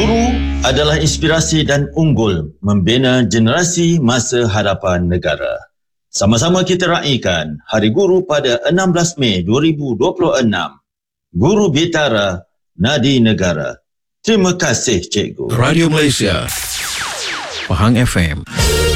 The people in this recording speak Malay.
Guru adalah inspirasi dan unggul membina generasi masa hadapan negara. Sama-sama kita raikan Hari Guru pada 16 Mei 2026. Guru Bitara, Nadi Negara. Terima kasih, Cikgu. Radio Malaysia, Pahang FM.